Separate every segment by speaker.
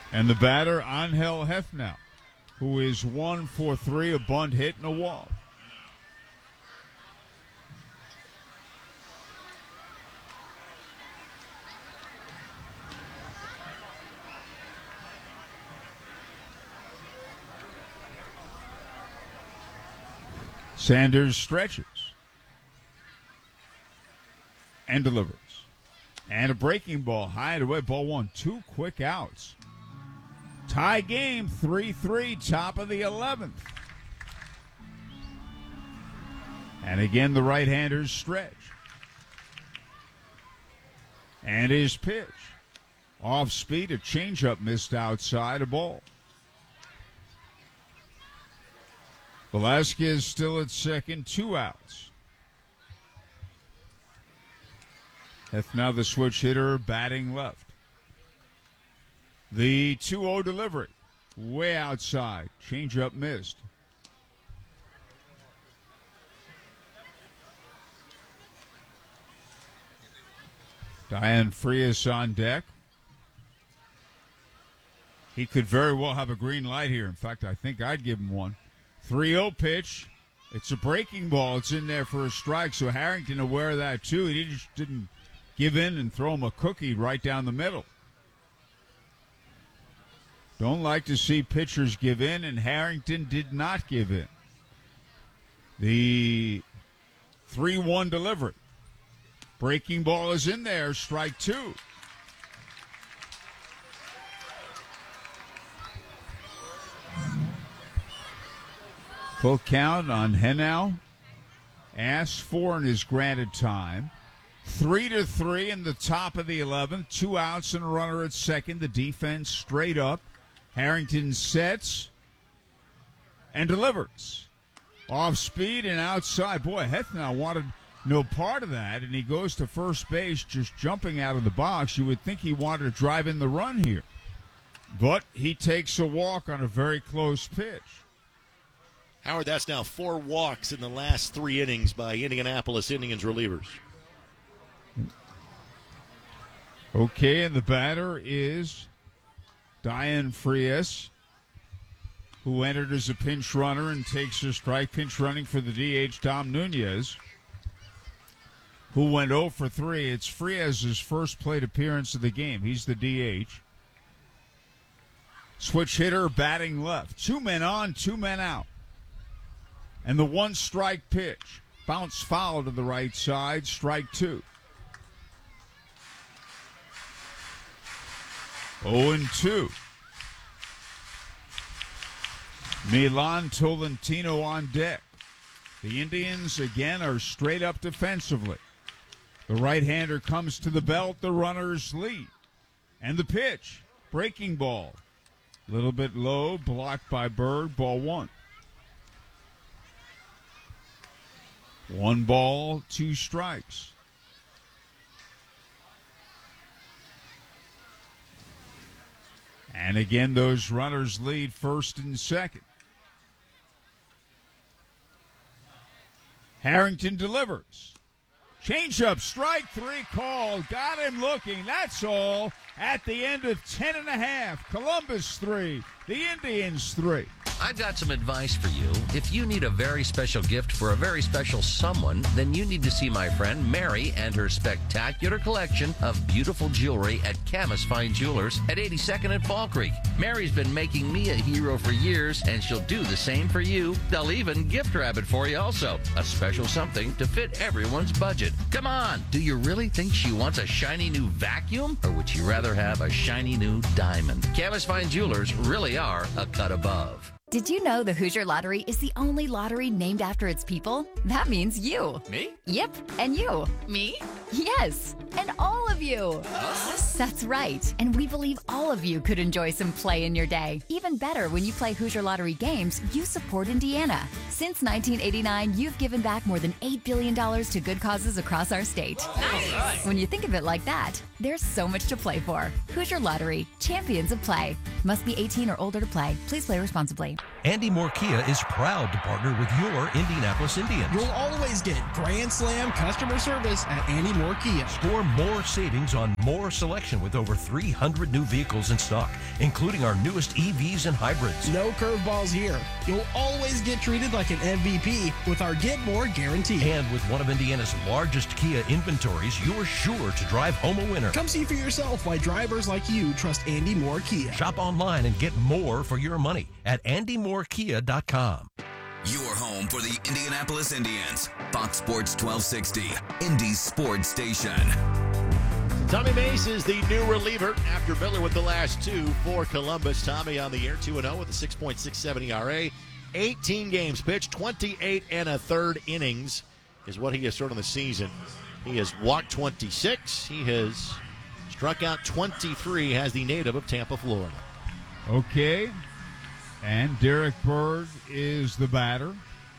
Speaker 1: And the batter, Angel Hefnau, who is 1 for 3, a bunt hit and a walk. Sanders stretches and delivers. And a breaking ball, high and away, ball one. 2 quick outs. Tie game, 3-3, top of the 11th. And again, the right-handers stretch. And his pitch. Off speed, a changeup missed outside, a ball. Velasquez still at second, 2 outs. Hefnau, the switch hitter, batting left. The 2-0 delivery, way outside. Changeup missed. Diane Frias on deck. He could very well have a green light here. In fact, I think I'd give him one. 3-0 pitch. It's a breaking ball. It's in there for a strike, so Harrington aware of that too. He just didn't give in and throw him a cookie right down the middle. Don't like to see pitchers give in, and Harrington did not give in. The 3-1 delivery. Breaking ball is in there, strike 2. Full count on Henao. Asks for and is granted time. 3-3 in the top of the 11th. 2 outs and a runner at second. The defense straight up. Harrington sets and delivers. Off speed and outside. Boy, Hefnau wanted no part of that, and he goes to first base just jumping out of the box. You would think he wanted to drive in the run here. But he takes a walk on a very close pitch.
Speaker 2: Howard, that's now 4 walks in the last 3 innings by Indianapolis Indians relievers.
Speaker 1: Okay, and the batter is Diane Frias, who entered as a pinch runner and takes a strike. Pinch running for the DH, Dom Nunez, who went 0 for 3. It's Frias' first plate appearance of the game. He's the DH. Switch hitter batting left. 2 men on, 2 men out. And the 1-strike pitch. Bounce foul to the right side, strike 2. 0-2. Milan Tolentino on deck. The Indians, again, are straight up defensively. The right-hander comes to the belt. The runners lead. And the pitch. Breaking ball. A little bit low. Blocked by Bird. Ball 1. 1 ball, 2 strikes. And again, those runners lead first and second. Harrington delivers. Changeup, strike 3 called. Got him looking. That's all at the end of 10.5. Columbus 3, the Indians 3.
Speaker 3: I've got some advice for you. If you need a very special gift for a very special someone, then you need to see my friend Mary and her spectacular collection of beautiful jewelry at Camus Fine Jewelers at 82nd and Fall Creek. Mary's been making me a hero for years, and she'll do the same for you. They'll even gift wrap it for you also. A special something to fit everyone's budget. Come on, do you really think she wants a shiny new vacuum, or would she rather have a shiny new diamond? Camus Fine Jewelers really are a cut above.
Speaker 4: Did you know the Hoosier Lottery is the only lottery named after its people? That means you.
Speaker 5: Me?
Speaker 4: Yep, and you.
Speaker 5: Me?
Speaker 4: Yes, and all of you.
Speaker 5: Us?
Speaker 4: That's right, and we believe all of you could enjoy some play in your day. Even better, when you play Hoosier Lottery games, you support Indiana. Since 1989, you've given back more than $8 billion to good causes across our state.
Speaker 5: Nice.
Speaker 4: When you think of it like that, There's so much to play for. Hoosier Lottery, champions of play. Must be 18 or older to play. Please play responsibly.
Speaker 5: Andy Moore Kia is proud to partner with your Indianapolis Indians.
Speaker 6: You'll always get Grand Slam customer service at Andy Moore Kia.
Speaker 5: Score more savings on more selection with over 300 new vehicles in stock, including our newest EVs and hybrids.
Speaker 6: No curveballs here. You'll always get treated like an MVP with our Get More guarantee.
Speaker 5: And with one of Indiana's largest Kia inventories, you're sure to drive home a winner.
Speaker 6: Come see for yourself why drivers like you trust Andy Moore Kia.
Speaker 5: Shop online and get more for your money at andymorekia.com.
Speaker 7: Your home for the Indianapolis Indians. Fox Sports 1260, Indy's sports station.
Speaker 2: Tommy Mace is the new reliever after Miller with the last two for Columbus. Tommy on the air, 2-0 with a 6.67 ERA. 18 games pitched, 28 and a third innings is what he has thrown in the season. He has walked 26. He has struck out 23, has the native of Tampa, Florida.
Speaker 1: Okay. And Derek Berg is the batter.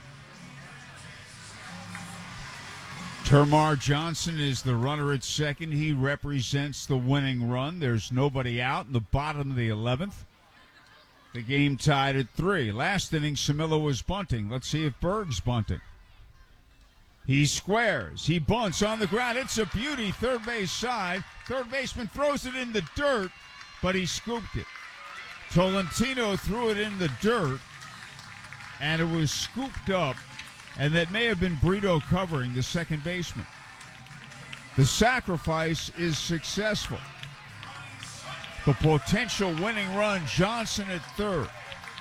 Speaker 1: Termar Johnson is the runner at second. He represents the winning run. There's nobody out in the bottom of the 11th. The game tied at 3. Last inning, Samilla was bunting. Let's see if Berg's bunting. He squares. He bunts on the ground. It's a beauty. Third base side. Third baseman throws it in the dirt, but he scooped it. Tolentino threw it in the dirt, and it was scooped up, and that may have been Brito covering the second baseman. The sacrifice is successful. The potential winning run, Johnson at third.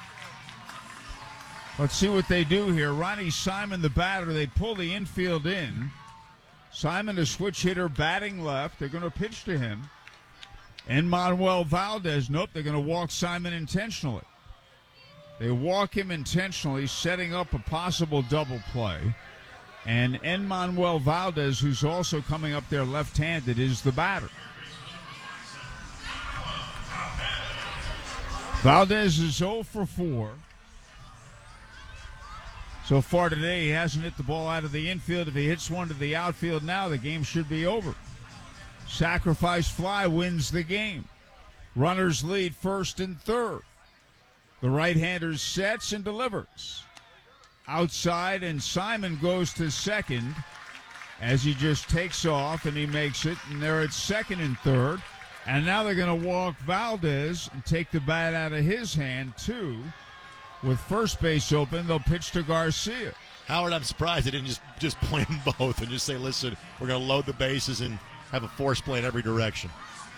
Speaker 1: Let's see what they do here. Ronnie Simon, the batter, they pull the infield in. Simon, a switch hitter, batting left. They're going to pitch to him. And Manuel Valdez, nope, they're going to walk Simon intentionally. They walk him intentionally, setting up a possible double play. And Manuel Valdez, who's also coming up there left-handed, is the batter. Valdez is 0 for 4. So far today, he hasn't hit the ball out of the infield. If he hits one to the outfield now, the game should be over. Sacrifice fly wins the game. Runners lead first and third. The right-hander sets and delivers. Outside, and Simon goes to second as he just takes off, and he makes it, and they're at second and third. And now they're going to walk Valdez and take the bat out of his hand, too. With first base open, they'll pitch to Garcia.
Speaker 2: Howard, I'm surprised they didn't just play them both and just say, listen, we're going to load the bases and have a force play in every direction.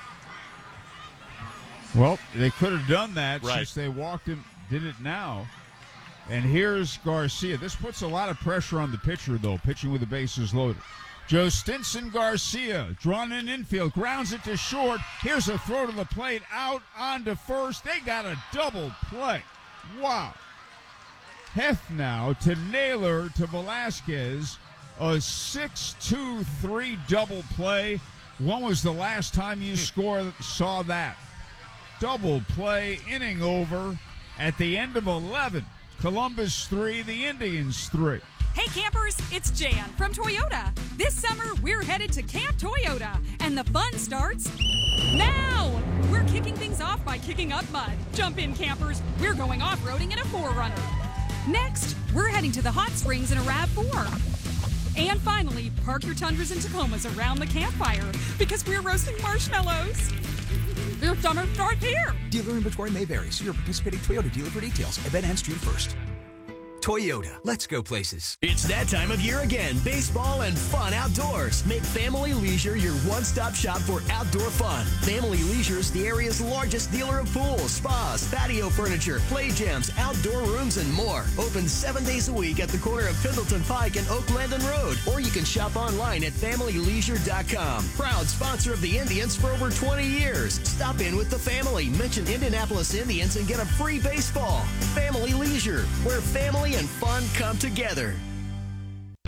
Speaker 1: Well, they could have done that
Speaker 2: right.
Speaker 1: Since they walked him, did it now. And here's Garcia. This puts a lot of pressure on the pitcher, though, pitching with the bases loaded. Joe Stinson Garcia, drawn in infield, grounds it to short. Here's a throw to the plate, out onto first. They got a double play. Wow. Heth now to Naylor to Velasquez. A 6-2-3 double play. When was the last time you saw that? Double play, inning over at the end of 11. Columbus 3, the Indians 3.
Speaker 8: Hey campers, it's Jan from Toyota. This summer, we're headed to Camp Toyota, and the fun starts now. We're kicking things off by kicking up mud. Jump in, campers. We're going off-roading in a 4Runner. Next, we're heading to the hot springs in a RAV4. And finally, park your Tundras and Tacomas around the campfire because we're roasting marshmallows. Your summer starts here.
Speaker 9: Dealer inventory may vary. See your participating Toyota dealer for details. Event ends June 1st. Toyota, let's go places.
Speaker 10: It's that time of year again. Baseball and fun outdoors. Make Family Leisure your one-stop shop for outdoor fun. Family Leisure is the area's largest dealer of pools, spas, patio furniture, play gyms, outdoor rooms, and more. Open 7 days a week at the corner of Pendleton Pike and Oak Landon Road. Or you can shop online at FamilyLeisure.com. Proud sponsor of the Indians for over 20 years. Stop in with the family. Mention Indianapolis Indians and get a free baseball. Family Leisure, where family and fun come together.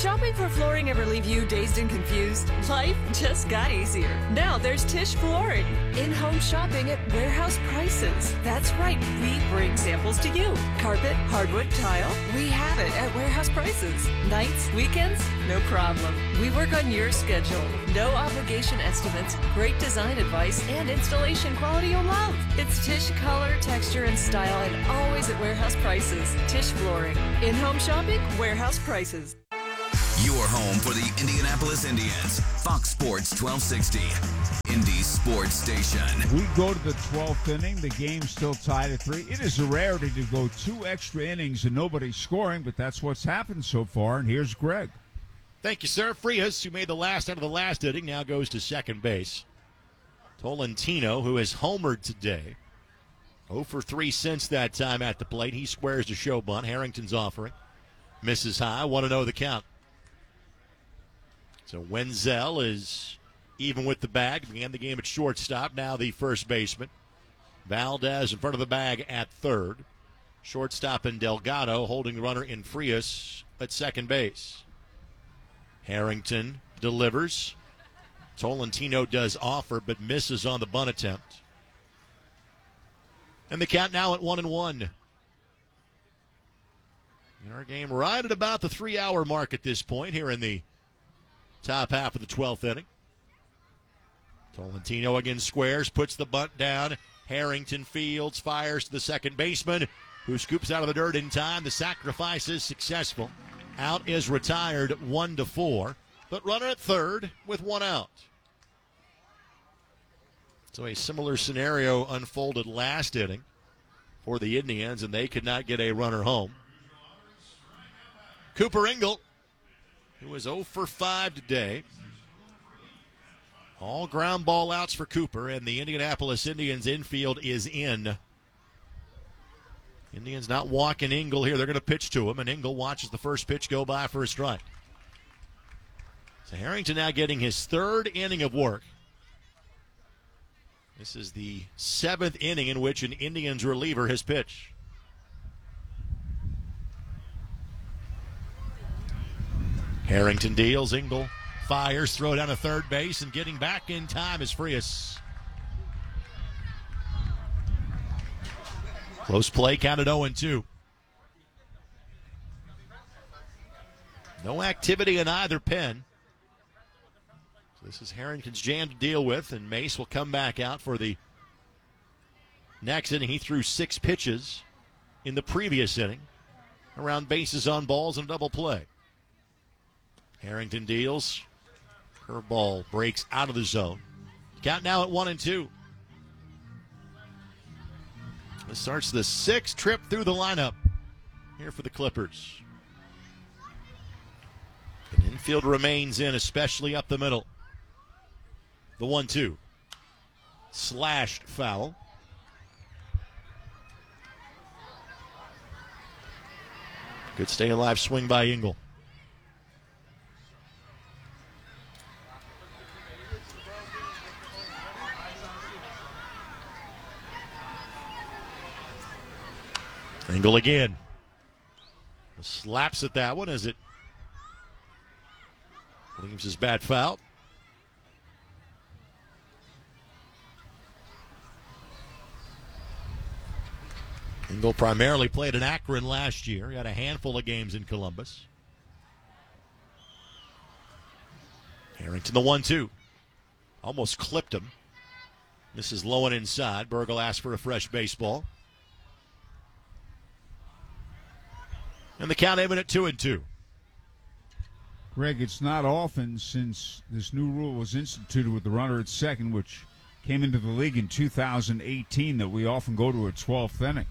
Speaker 11: Did shopping for flooring ever leave you dazed and confused? Life just got easier. Now there's Tisch Flooring. In-home shopping at warehouse prices. That's right, we bring samples to you. Carpet, hardwood, tile, we have it at warehouse prices. Nights, weekends, no problem. We work on your schedule. No obligation estimates, great design advice, and installation quality you'll love. It's Tisch color, texture, and style, and always at warehouse prices. Tisch Flooring. In-home shopping, warehouse prices.
Speaker 7: Your home for the Indianapolis Indians. Fox Sports 1260. Indy Sports Station.
Speaker 1: We go to the 12th inning. The game's still tied at 3. It is a rarity to go 2 extra innings and nobody's scoring, but that's what's happened so far. And here's Greg.
Speaker 2: Thank you, sir. Frias, who made the last out of the last inning, now goes to second base. Tolentino, who has homered today. 0 for 3 since that time at the plate. He squares to show bunt. Harrington's offering. Misses high. 1-0 the count. So Wenzel is even with the bag. Began the game at shortstop. Now the first baseman. Valdez in front of the bag at third. Shortstop and Delgado holding the runner in Frias at second base. Harrington delivers. Tolentino does offer, but misses on the bunt attempt. And the count now at 1-1. In our game right at about the 3-hour mark at this point here in the top half of the 12th inning. Tolentino again squares, puts the bunt down. Harrington fields, fires to the second baseman, who scoops out of the dirt in time. The sacrifice is successful. Out is retired 1-4, but runner at third with 1 out. So a similar scenario unfolded last inning for the Indians, and they could not get a runner home. Cooper Engel, who was 0 for 5 today. All ground ball outs for Cooper, and the Indianapolis Indians infield is in. Indians not walking Engel here. They're going to pitch to him, and Engel watches the first pitch go by for a strike. So Harrington now getting his 3rd inning of work. This is the 7th inning in which an Indians reliever has pitched. Harrington deals. Engel fires, throw down to third base, and getting back in time is Frias. Close play, counted 0-2. No activity in either pen. So this is Harrington's jam to deal with, and Mace will come back out for the next inning. He threw 6 pitches in the previous inning around bases on balls and double play. Harrington deals. Curveball breaks out of the zone. Count now at 1-2. This starts the 6th trip through the lineup here for the Clippers. The infield remains in, especially up the middle. The 1-2. Slashed foul. Good stay alive swing by Engel. Engel again. Slaps at that one as it leaves his bat foul. Engel primarily played in Akron last year. He had a handful of games in Columbus. Harrington the 1-2. Almost clipped him. This is low and inside. Burgle asks for a fresh baseball. And the count even at 2-2.
Speaker 1: Greg, it's not often since this new rule was instituted with the runner at second, which came into the league in 2018, that we often go to a 12th inning.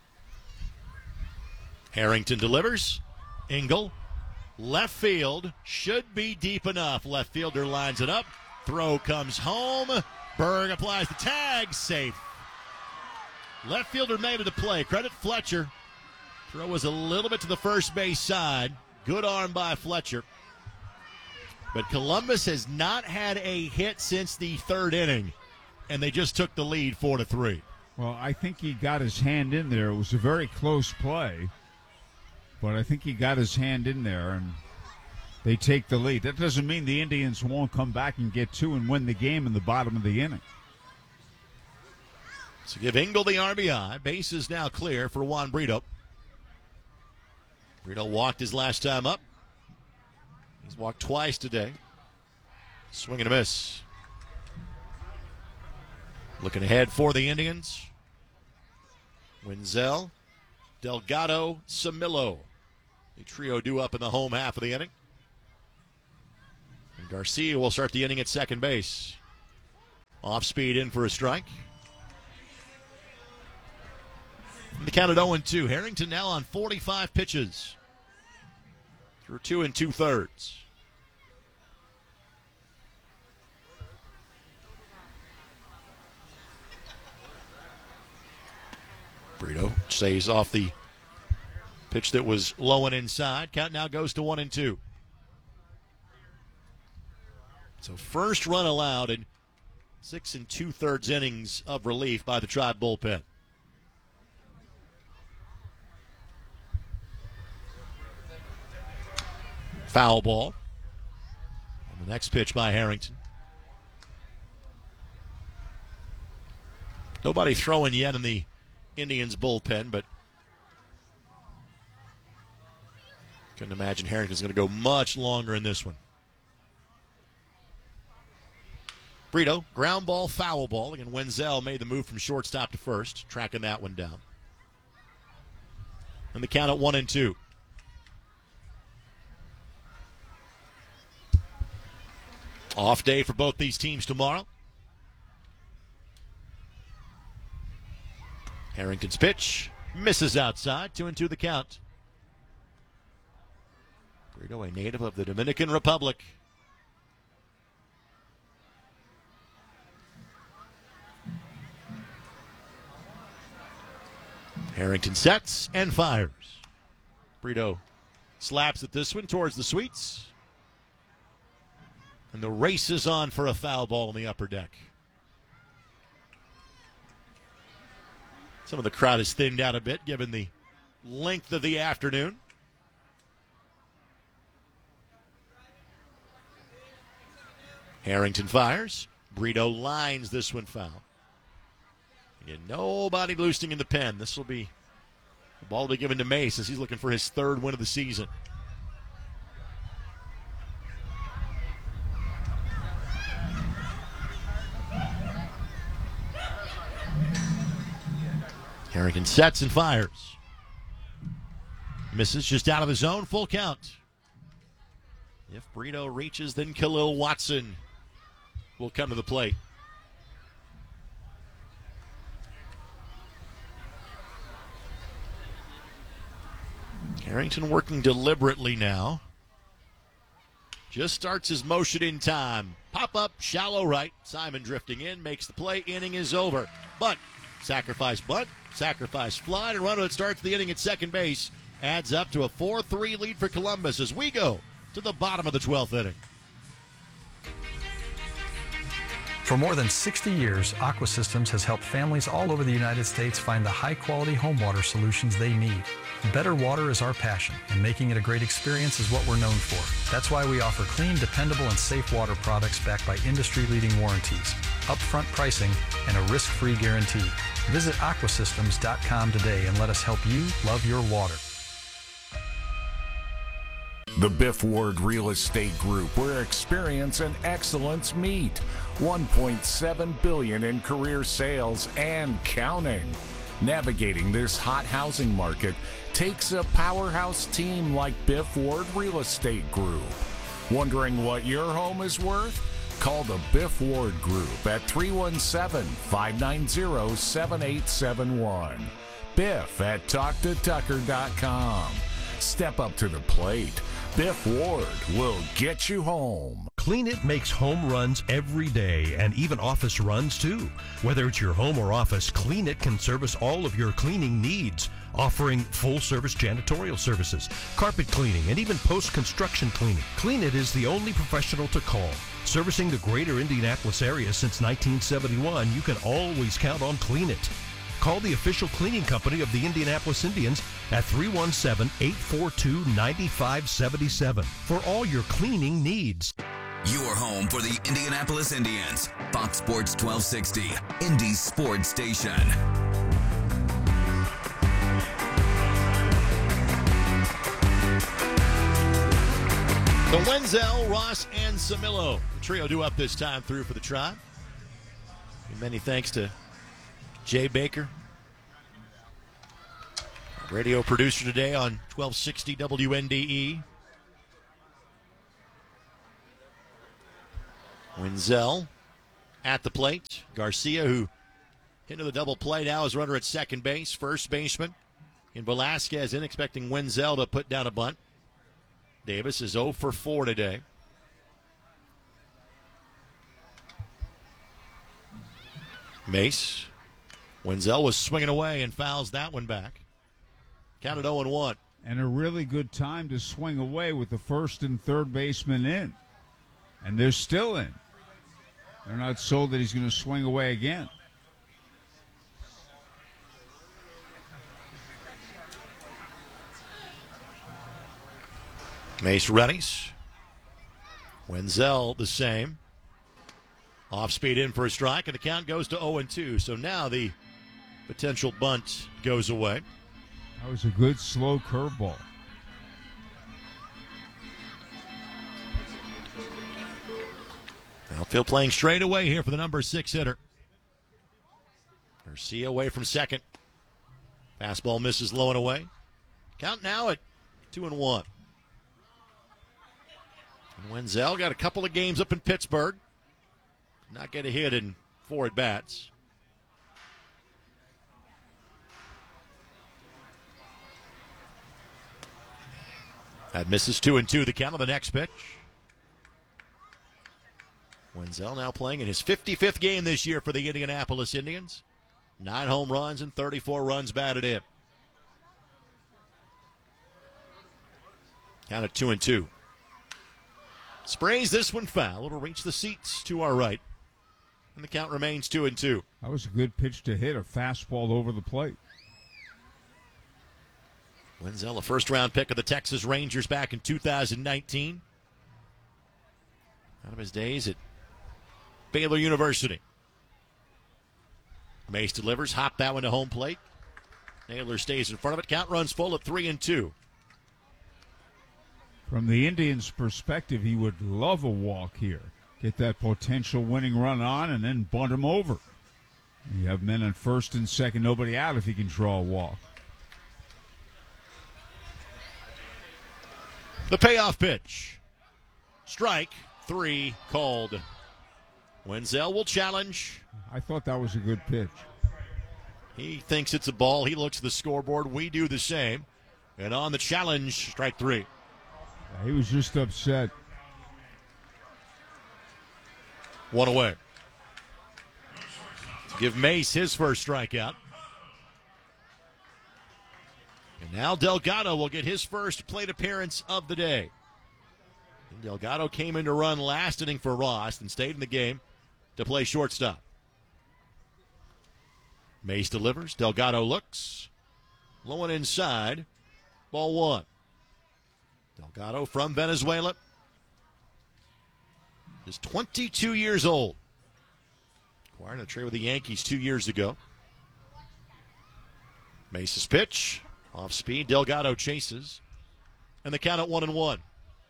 Speaker 2: Harrington delivers. Engel, left field, should be deep enough. Left fielder lines it up. Throw comes home. Berg applies the tag. Safe. Left fielder made it a play. Credit Fletcher. Throw was a little bit to the first base side. Good arm by Fletcher. But Columbus has not had a hit since the 3rd inning, and they just took the lead 4-3.
Speaker 1: Well, I think he got his hand in there. It was a very close play, but I think he got his hand in there, and they take the lead. That doesn't mean the Indians won't come back and get two and win the game in the bottom of the inning.
Speaker 2: So give Engel the RBI. Base is now clear for Juan Brito. Brito walked his last time up. He's walked twice today. Swing and a miss. Looking ahead for the Indians. Wenzel, Delgado, Samillo. The trio due up in the home half of the inning. And Garcia will start the inning at second base. Off speed in for a strike. And the count at 0-2. Harrington now on 45 pitches. Through 2 2/3. Brito stays off the pitch that was low and inside. Count now goes to 1-2. So first run allowed in 6 2/3 innings of relief by the Tribe bullpen. Foul ball. And the next pitch by Harrington. Nobody throwing yet in the Indians bullpen, but couldn't imagine Harrington's going to go much longer in this one. Brito, ground ball, foul ball. Again, Wenzel made the move from shortstop to first, tracking that one down. And the count at 1-2. Off day for both these teams tomorrow. Harrington's pitch misses outside. 2-2 the count. Brito, a native of the Dominican Republic. Harrington sets and fires. Brito slaps at this one towards the sweets. And the race is on for a foul ball in the upper deck. Some of the crowd has thinned out a bit given the length of the afternoon. Harrington fires. Brito lines this one foul. Again, nobody loosening in the pen. This will be the ball to be given to Mace as he's looking for his third win of the season. Harrington sets and fires. Misses just out of the zone, full count. If Brito reaches, then Khalil Watson will come to the plate. Harrington working deliberately now. Just starts his motion in time. Pop up, shallow right. Simon drifting in, makes the play. Inning is over. But sacrifice bunt, sacrifice fly, and runner that starts the inning at second base adds up to a 4-3 lead for Columbus as we go to the bottom of the 12th inning.
Speaker 12: For more than 60 years, Aqua Systems has helped families all over the United States find the high-quality home water solutions they need. Better water is our passion, and making it a great experience is what we're known for. That's why we offer clean, dependable, and safe water products backed by industry-leading warranties, upfront pricing, and a risk-free guarantee. Visit aquasystems.com today and let us help you love your water.
Speaker 13: The Biff Ward Real Estate Group, where experience and excellence meet. $1.7 billion in career sales and counting. Navigating this hot housing market takes a powerhouse team like Biff Ward Real Estate Group. Wondering what your home is worth? Call the Biff Ward Group at 317-590-7871. Biff at TalkToTucker.com. Step up to the plate. Biff Ward will get you home.
Speaker 5: Clean It makes home runs every day and even office runs too. Whether it's your home or office, Clean It can service all of your cleaning needs, offering full-service janitorial services, carpet cleaning, and even post-construction cleaning. Clean It is the only professional to call. Servicing the greater Indianapolis area since 1971, you can always count on Clean It. call the official cleaning company of the Indianapolis Indians at 317-842-9577 for all your cleaning needs.
Speaker 7: Your home for the Indianapolis Indians. Fox Sports 1260, Indy's sports station.
Speaker 2: The Wenzel, Ross, and Samillo. The trio due up this time through for the Tribe. And many thanks to Jay Baker, radio producer today on 1260 WNDE. Wenzel at the plate. Garcia, who into the double play now, is runner at second base. First baseman in Velasquez in, expecting Wenzel to put down a bunt. Davis is 0 for 4 today. Mace. Wenzel was swinging away and fouls that one back. Counted 0-1.
Speaker 1: And a really good time to swing away with the first and third baseman in. And they're still in. They're not sold that he's going to swing away again.
Speaker 2: Mace readies. Wenzel the same. Off speed in for a strike, and the count goes to 0-2. So now the potential bunt goes away.
Speaker 1: That was a good slow curveball.
Speaker 2: Outfield playing straight away here for the number 6 hitter. Garcia away from second. Fastball misses low and away. Count now at 2-1. And Wenzel got a couple of games up in Pittsburgh. Not get a hit in 4 at-bats. That misses 2-2. The count on the next pitch. Wenzel now playing in his 55th game this year for the Indianapolis Indians. 9 home runs and 34 runs batted in. Count at 2-2. Sprays this one foul. It'll reach the seats to our right. And the count remains 2-2.
Speaker 1: That was a good pitch to hit, a fastball over the plate.
Speaker 2: Wenzel, a first-round pick of the Texas Rangers back in 2019. Out of his days at Baylor University. Mace delivers, hop that one to home plate. Naylor stays in front of it. Count runs full at 3-2.
Speaker 1: From the Indians' perspective, he would love a walk here. Get that potential winning run on and then bunt him over. You have men on first and second, nobody out if he can draw a walk.
Speaker 2: The payoff pitch. Strike 3 called. Wenzel will challenge.
Speaker 1: I thought that was a good pitch.
Speaker 2: He thinks it's a ball. He looks at the scoreboard. We do the same. And on the challenge, strike 3.
Speaker 1: Yeah, he was just upset.
Speaker 2: 1 away. To give Mace his first strikeout. And now Delgado will get his first plate appearance of the day. And Delgado came in to run last inning for Ross and stayed in the game to play shortstop. Mace delivers. Delgado looks. Low and inside. Ball 1. Delgado from Venezuela is 22 years old. Acquired a trade with the Yankees 2 years ago. Mace's pitch. Off speed. Delgado chases. And the count at 1-1.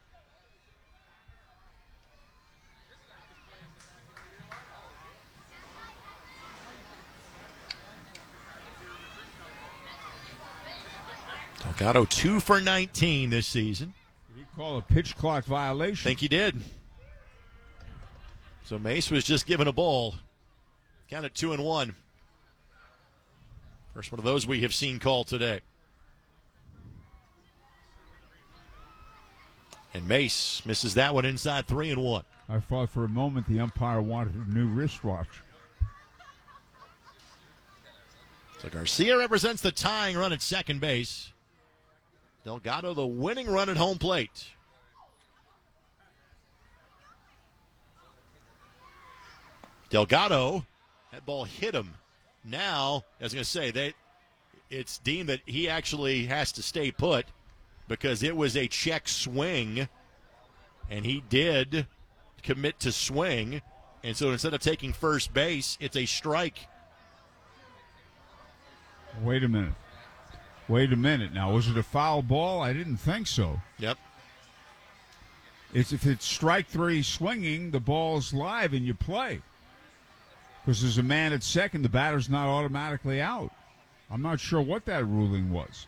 Speaker 2: Delgado 2 for 19 this season.
Speaker 1: Did he call a pitch clock violation?
Speaker 2: I think he did. So Mace was just given a ball. Count at 2-1. First one of those we have seen called today. And Mace misses that one inside 3-1.
Speaker 1: I thought for a moment the umpire wanted a new wristwatch.
Speaker 2: So Garcia represents the tying run at second base. Delgado the winning run at home plate. Delgado, that ball hit him now, I was going to say, it's deemed that he actually has to stay put because it was a check swing, and he did commit to swing. And so instead of taking first base, it's a strike.
Speaker 1: Wait a minute. Now, was it a foul ball? I didn't think so.
Speaker 2: Yep.
Speaker 1: If it's strike three swinging, the ball's live and you play. Because there's a man at second, the batter's not automatically out. I'm not sure what that ruling was.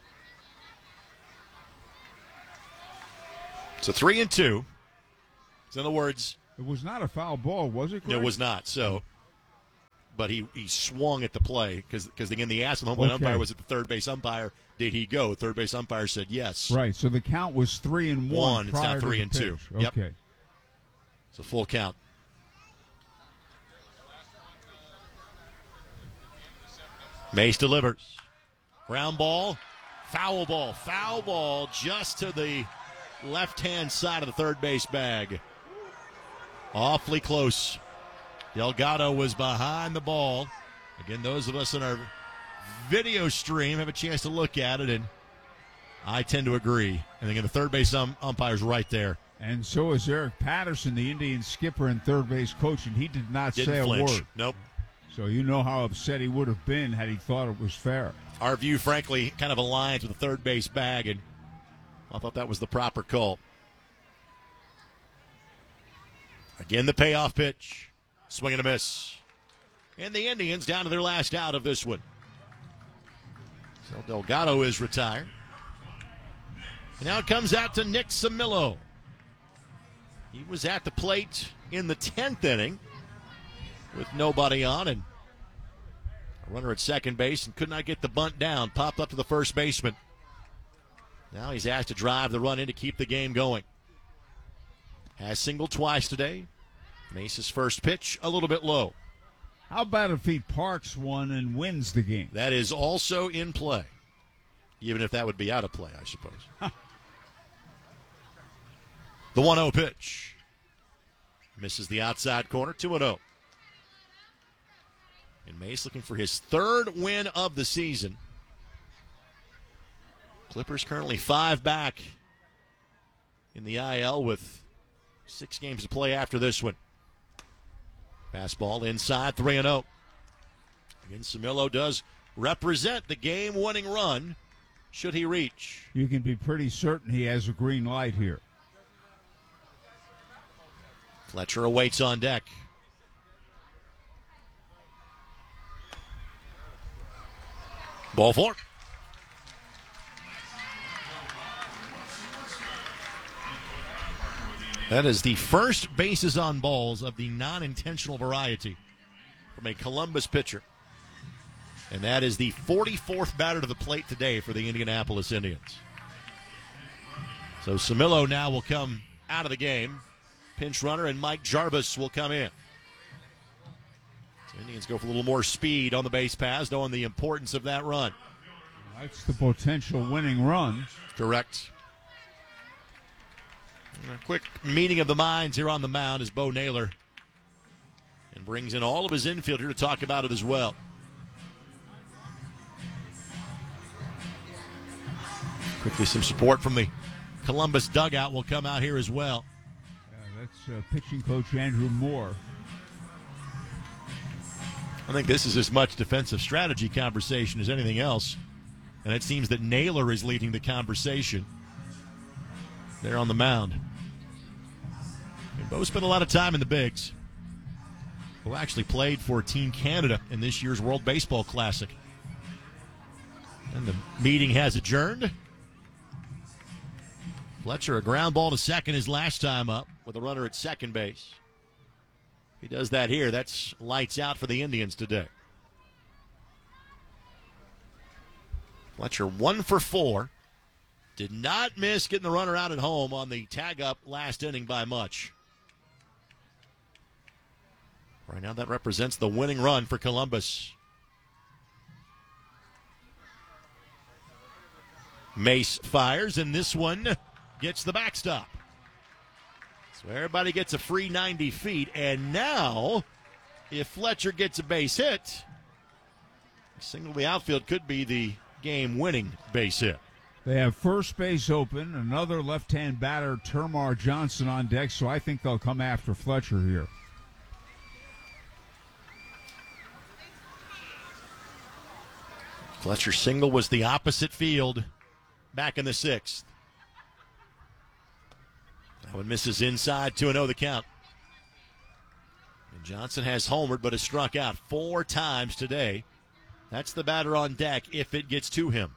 Speaker 2: So 3-2. So in other words,
Speaker 1: it was not a foul ball, was it, Greg?
Speaker 2: It was not. So, but he swung at the play because again the ask of the home plate umpire was at the third base umpire. Did he go? Third base umpire said yes.
Speaker 1: Right. So the count was 3-1.
Speaker 2: It's now 3-2. Yep.
Speaker 1: Okay.
Speaker 2: It's a full count. Mace delivers. Ground ball, foul ball just to the left-hand side of the third base bag. Awfully close. Delgado was behind the ball. Again, those of us in our video stream have a chance to look at it, and I tend to agree. And again, the third base umpire's right there.
Speaker 1: And so is Eric Patterson, the Indian skipper and third base coach, and he did not say a word.
Speaker 2: Nope.
Speaker 1: So you know how upset he would have been had he thought it was fair.
Speaker 2: Our view, frankly, kind of aligns with the third base bag, and I thought that was the proper call. Again, the payoff pitch. Swing and a miss. And the Indians down to their last out of this one. So Delgado is retired. And now it comes out to Nick Samillo. He was at the plate in the 10th inning with nobody on, and a runner at second base and could not get the bunt down. Popped up to the first baseman. Now he's asked to drive the run in to keep the game going. Has singled twice today. Mace's first pitch, a little bit low.
Speaker 1: How about if he parks one and wins the game?
Speaker 2: That is also in play. Even if that would be out of play, I suppose. The 1-0 pitch. Misses the outside corner, 2-0. And Mace looking for his third win of the season. Clippers currently 5 back in the IL with 6 games to play after this one. Fastball inside, 3-0. Again, Samillo does represent the game-winning run should he reach.
Speaker 1: You can be pretty certain he has a green light here.
Speaker 2: Fletcher awaits on deck. Ball 4. That is the first bases on balls of the non-intentional variety from a Columbus pitcher. And that is the 44th batter to the plate today for the Indianapolis Indians. So Samillo now will come out of the game. Pinch runner and Mike Jarvis will come in. So Indians go for a little more speed on the base paths, knowing the importance of that run.
Speaker 1: That's the potential winning run.
Speaker 2: Correct. A quick meeting of the minds here on the mound is Bo Naylor. And brings in all of his infield here to talk about it as well. Quickly, some support from the Columbus dugout will come out here as well.
Speaker 1: That's pitching coach Andrew Moore.
Speaker 2: I think this is as much defensive strategy conversation as anything else. And it seems that Naylor is leading the conversation there on the mound. And Bo spent a lot of time in the bigs. Bo actually played for Team Canada in this year's World Baseball Classic. And the meeting has adjourned. Fletcher, a ground ball to second his last time up with a runner at second base. He does that here. That's lights out for the Indians today. Fletcher 1 for 4. Did not miss getting the runner out at home on the tag-up last inning by much. Right now that represents the winning run for Columbus. Mace fires, and this one gets the backstop. So everybody gets a free 90 feet, and now if Fletcher gets a base hit, Single to the outfield could be the game-winning base hit.
Speaker 1: They have first base open. Another left-hand batter, Termar Johnson, on deck, so I think they'll come after Fletcher here.
Speaker 2: Fletcher's single was the opposite field back in the 6th. That one misses inside, 2-0 the count. And Johnson has homered but has struck out 4 times today. That's the batter on deck if it gets to him.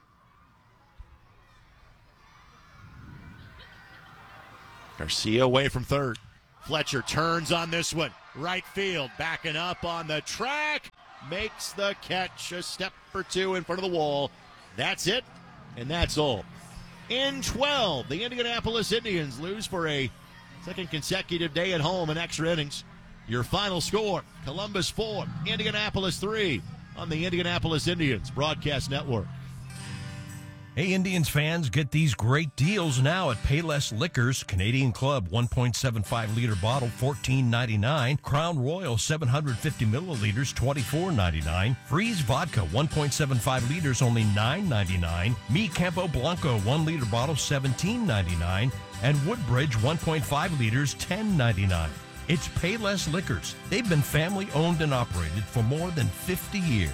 Speaker 2: Garcia away from third. Fletcher turns on this one. Right field, backing up on the track. Makes the catch a step or two in front of the wall. That's it, and that's all. In 12, the Indianapolis Indians lose for a second consecutive day at home in extra innings. Your final score, Columbus 4, Indianapolis 3 on the Indianapolis Indians Broadcast Network.
Speaker 5: Hey, Indians fans, get these great deals now at Payless Liquors. Canadian Club 1.75-liter bottle, $14.99. Crown Royal 750 milliliters, $24.99. Freeze Vodka 1.75 liters, only $9.99. Mi Campo Blanco 1-liter bottle, $17.99. And Woodbridge 1.5 liters, $10.99. It's Payless Liquors. They've been family owned and operated for more than 50 years.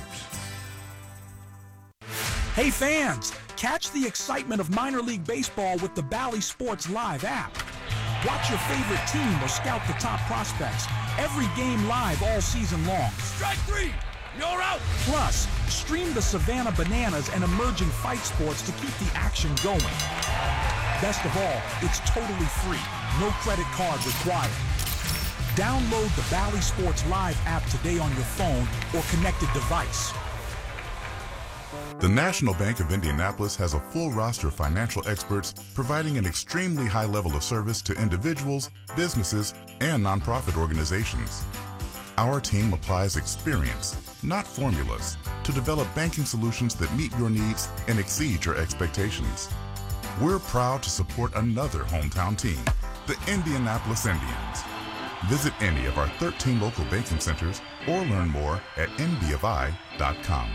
Speaker 14: Hey fans, catch the excitement of minor league baseball with the Bally Sports Live app. Watch your favorite team or scout the top prospects. Every game live all season long.
Speaker 15: Strike 3, you're out.
Speaker 14: Plus, stream the Savannah Bananas and emerging fight sports to keep the action going. Best of all, it's totally free. No credit card required. Download the Bally Sports Live app today on your phone or connected device.
Speaker 16: The National Bank of Indianapolis has a full roster of financial experts providing an extremely high level of service to individuals, businesses, and nonprofit organizations. Our team applies experience, not formulas, to develop banking solutions that meet your needs and exceed your expectations. We're proud to support another hometown team, the Indianapolis Indians. Visit any of our 13 local banking centers or learn more at nbfi.com.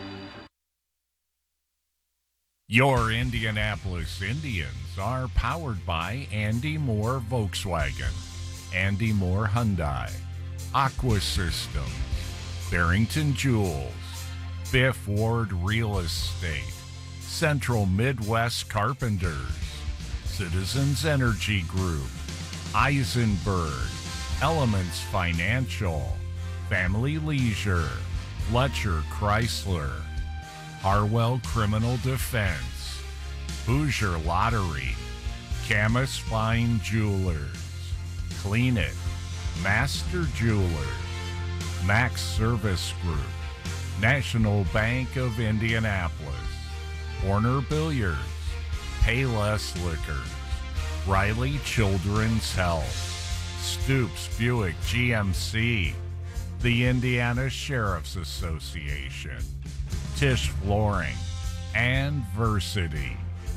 Speaker 13: Your Indianapolis Indians are powered by Andy Moore Volkswagen, Andy Moore Hyundai, Aqua Systems, Barrington Jewels, Fifth Ward Real Estate, Central Midwest Carpenters, Citizens Energy Group, Eisenberg, Elements Financial, Family Leisure, Fletcher Chrysler, Harwell Criminal Defense, Hoosier Lottery, Camus Fine Jewelers, Clean It, Master Jewelers, Max Service Group, National Bank of Indianapolis, Horner Billiards, Payless Liquors, Riley Children's Health, Stoops Buick GMC, the Indiana Sheriff's Association, Tisch Flooring, and Versity.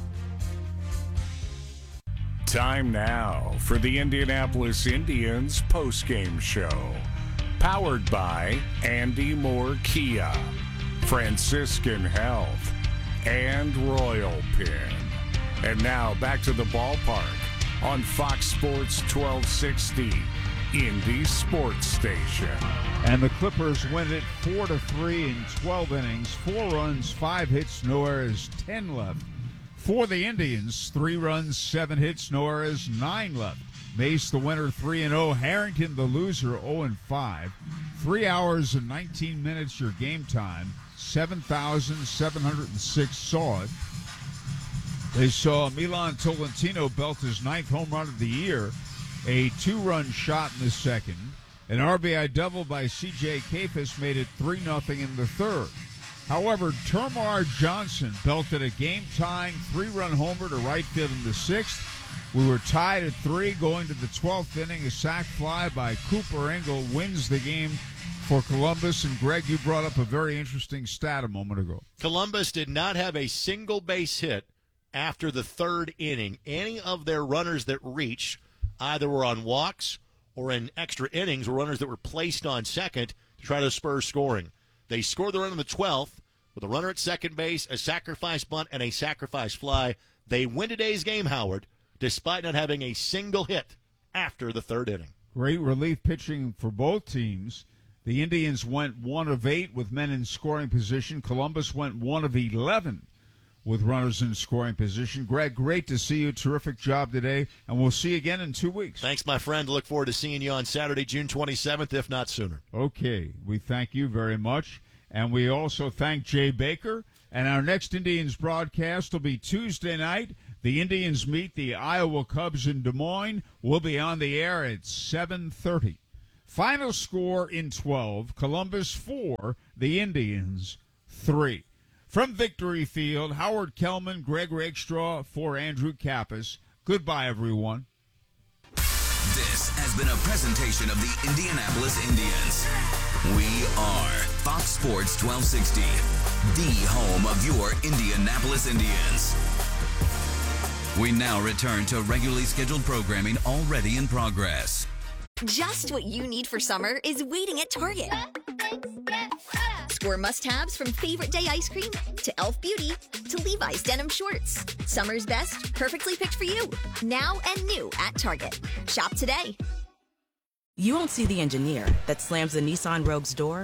Speaker 13: Time now for the Indianapolis Indians postgame show. Powered by Andy Moore Kia, Franciscan Health, and Royal Pin. And now back to the ballpark on Fox Sports 1260, Indy Sports Station.
Speaker 1: And the Clippers win it 4-3 in 12 innings, 4 runs, 5 hits, no errors, 10 left. For the Indians, 3 runs, 7 hits, no errors, 9 left. Mace the winner 3-0, Harrington the loser 0-5. 3 hours and 19 minutes your game time, 7,706 saw it. They saw Milan Tolentino belt his 9th home run of the year, a 2-run shot in the second. An RBI double by C.J. Kafis made it 3-0 in the third. However, Termar Johnson belted a game-tying 3-run homer to right field in the 6th. We were tied at 3 going to the 12th inning. A sac fly by Cooper Engel wins the game for Columbus. And, Greg, you brought up a very interesting stat a moment ago.
Speaker 2: Columbus did not have a single base hit after the 3rd inning. Any of their runners that reached either were on walks or in extra innings were runners that were placed on second to try to spur scoring. They score the run in the 12th with a runner at second base, a sacrifice bunt, and a sacrifice fly. They win today's game, Howard, despite not having a single hit after the third inning.
Speaker 1: Great relief pitching for both teams. The Indians went 1 of 8 with men in scoring position. Columbus went 1 of 11 with runners in scoring position. Greg, great to see you. Terrific job today, and we'll see you again in 2 weeks.
Speaker 2: Thanks, my friend. Look forward to seeing you on Saturday, June 27th, if not sooner.
Speaker 1: Okay, we thank you very much, and we also thank Jay Baker. And our next Indians broadcast will be Tuesday night. The Indians meet the Iowa Cubs in Des Moines. We'll be on the air at 7:30. Final score in 12, Columbus 4, the Indians 3. From Victory Field, Howard Kellman, Greg Rakestraw for Andrew Kappas. Goodbye, everyone.
Speaker 7: This has been a presentation of the Indianapolis Indians. We are Fox Sports 1260, the home of your Indianapolis Indians. We now return to regularly scheduled programming already in progress.
Speaker 17: Just what you need for summer is waiting at Target. Score must-haves from Favorite Day ice cream to Elf Beauty to Levi's denim shorts. Summer's best, perfectly picked for you. Now and new at Target. Shop today.
Speaker 18: You won't see the engineer that slams the Nissan Rogue's door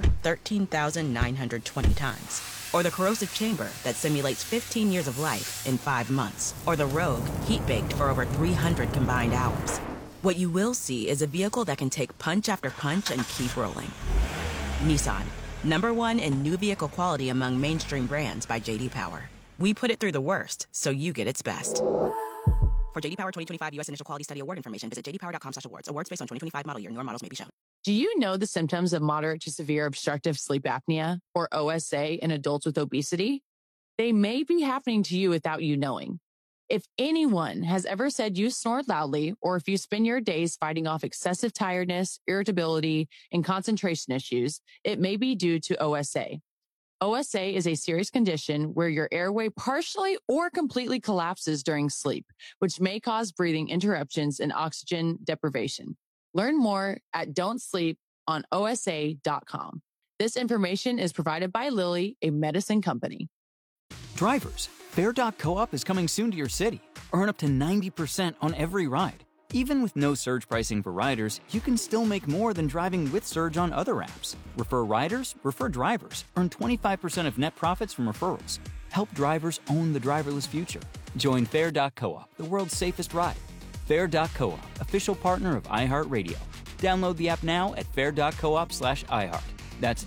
Speaker 18: 13,920 times. Or the corrosive chamber that simulates 15 years of life in 5 months. Or the Rogue heat-baked for over 300 combined hours. What you will see is a vehicle that can take punch after punch and keep rolling. Nissan, #1 in new vehicle quality among mainstream brands by J.D. Power. We put it through the worst, so you get its best. For J.D. Power 2025 U.S. Initial Quality Study Award information, visit jdpower.com/awards. Awards based on 2025 model year. Newer models may be shown.
Speaker 19: Do you know the symptoms of moderate to severe obstructive sleep apnea, or OSA, in adults with obesity? They may be happening to you without you knowing. If anyone has ever said you snore loudly, or if you spend your days fighting off excessive tiredness, irritability, and concentration issues, it may be due to OSA. OSA is a serious condition where your airway partially or completely collapses during sleep, which may cause breathing interruptions and oxygen deprivation. Learn more at don'tsleeponosa.com. This information is provided by Lilly, a medicine company.
Speaker 20: Drivers, Fair.coop is coming soon to your city. Earn up to 90% on every ride. Even with no surge pricing for riders, you can still make more than driving with surge on other apps. Refer riders, refer drivers. Earn 25% of net profits from referrals. Help drivers own the driverless future. Join Fair.coop, the world's safest ride. Fair.coop, official partner of iHeartRadio. Download the app now at fair.coop/iHeart. That's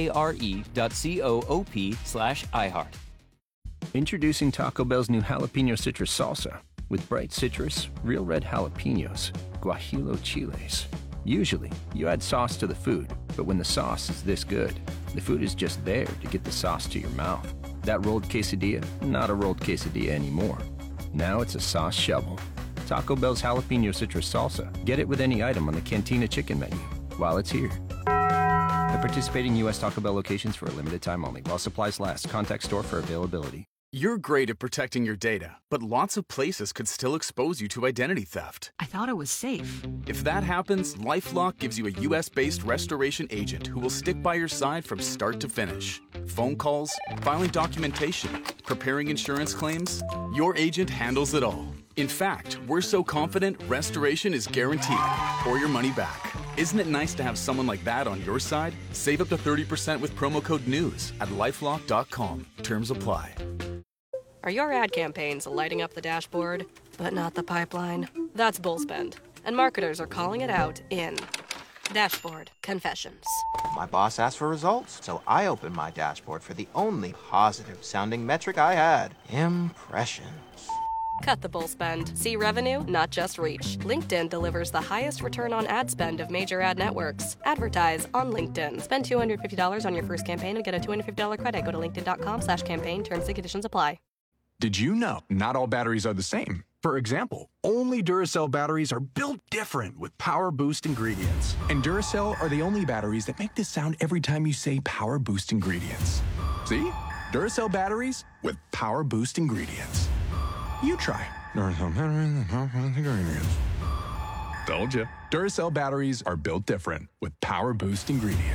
Speaker 20: FARE.coop/iHeart.
Speaker 21: Introducing Taco Bell's new jalapeno citrus salsa with bright citrus, real red jalapenos, guajillo chiles. Usually, you add sauce to the food, but when the sauce is this good, the food is just there to get the sauce to your mouth. That rolled quesadilla, not a rolled quesadilla anymore. Now it's a sauce shovel. Taco Bell's jalapeno citrus salsa. Get it with any item on the Cantina chicken menu while it's here. At participating U.S. Taco Bell locations for a limited time only. While supplies last. Contact store for availability.
Speaker 22: You're great at protecting your data, but lots of places could still expose you to identity theft.
Speaker 23: I thought it was safe.
Speaker 22: If that happens, LifeLock gives you a U.S.-based restoration agent who will stick by your side from start to finish. Phone calls, filing documentation, preparing insurance claims. Your agent handles it all. In fact, we're so confident restoration is guaranteed or your money back. Isn't it nice to have someone like that on your side? Save up to 30% with promo code NEWS at LifeLock.com. Terms apply.
Speaker 24: Are your ad campaigns lighting up the dashboard, but not the pipeline? That's Bullspend, and marketers are calling it out in Dashboard Confessions.
Speaker 25: My boss asked for results, so I opened my dashboard for the only positive-sounding metric I had: impressions.
Speaker 24: Cut the bull spend. See revenue, not just reach. LinkedIn delivers the highest return on ad spend of major ad networks. Advertise on LinkedIn. Spend $250 on your first campaign and get a $250 credit. Go to linkedin.com/campaign. Terms and conditions apply.
Speaker 26: Did you know not all batteries are the same? For example, only Duracell batteries are built different with Power Boost ingredients. And Duracell are the only batteries that make this sound every time you say Power Boost ingredients. See? Duracell batteries with Power Boost ingredients. You try. Duracell batteries with Power Boost ingredients. Told you. Duracell batteries are built different with Power Boost ingredients.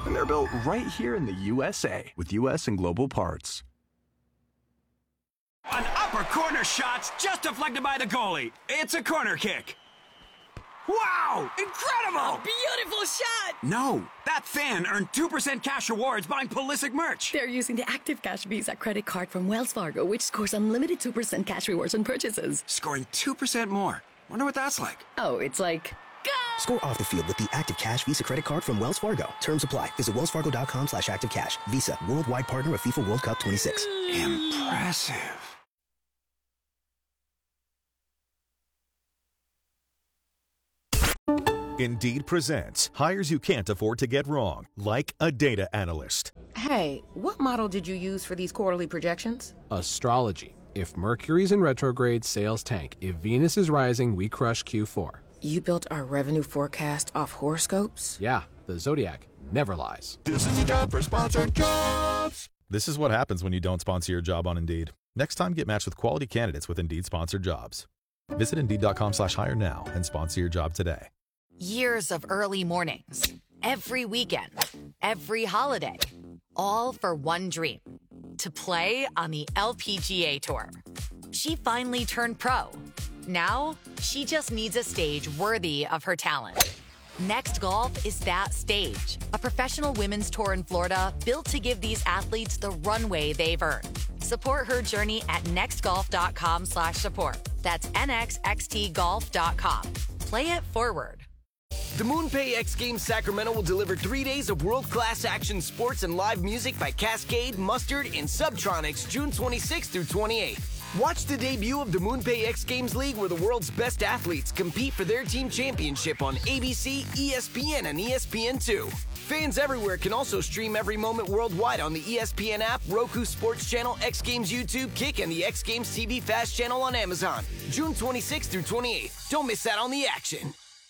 Speaker 26: And they're built right here in the USA with U.S. and Global Parts.
Speaker 15: An upper corner shot's just deflected by the goalie. It's a corner kick. Wow! Incredible!
Speaker 3: A beautiful shot!
Speaker 15: No, that fan earned 2% cash rewards buying Pulisic merch.
Speaker 3: They're using the Active Cash Visa credit card from Wells Fargo, which scores unlimited 2% cash rewards on purchases.
Speaker 15: Scoring 2% more. Wonder what that's like.
Speaker 3: Oh, it's like... Go!
Speaker 4: Score off the field with the Active Cash Visa credit card from Wells Fargo. Terms apply. Visit wellsfargo.com/activecash. Visa, worldwide partner of FIFA World Cup 26.
Speaker 15: Impressive.
Speaker 6: Indeed presents hires you can't afford to get wrong, like a data analyst.
Speaker 8: Hey, what model did you use for these quarterly projections?
Speaker 9: Astrology. If Mercury's in retrograde, sales tank. If Venus is rising, we crush Q4.
Speaker 8: You built our revenue forecast off horoscopes?
Speaker 9: Yeah, the Zodiac never lies.
Speaker 23: This is the job for sponsored jobs.
Speaker 27: This is what happens when you don't sponsor your job on Indeed. Next time, get matched with quality candidates with Indeed sponsored jobs. Visit Indeed.com/hire now and sponsor your job today.
Speaker 28: Years of early mornings, every weekend, every holiday, all for one dream, to play on the LPGA Tour. She finally turned pro. Now, she just needs a stage worthy of her talent. Next Golf is that stage, a professional women's tour in Florida built to give these athletes the runway they've earned. Support her journey at nextgolf.com/support. That's nxxtgolf.com. Play it forward.
Speaker 10: The MoonPay X Games Sacramento will deliver 3 days of world-class action sports and live music by Cascade, Mustard, and Subtronics June 26th through 28th. Watch the debut of the MoonPay X Games League, where the world's best athletes compete for their team championship on ABC, ESPN, and ESPN2. Fans everywhere can also stream every moment worldwide on the ESPN app, Roku Sports Channel, X Games YouTube, Kick, and the X Games TV Fast Channel on Amazon. June 26th through 28th. Don't miss out on the action.